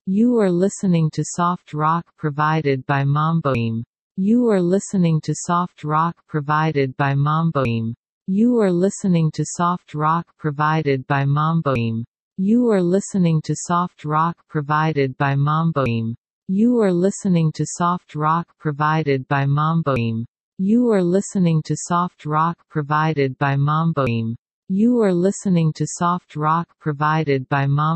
You are listening to soft rock provided by Mamboim. You are listening to soft rock provided by Mamboim. You are listening to soft rock provided by Mamboim. You are listening to soft rock provided by Mamboim. You are listening to soft rock provided by Mamboim. You are listening to soft rock provided by Mamboim. You are listening to soft rock provided by Mamboim.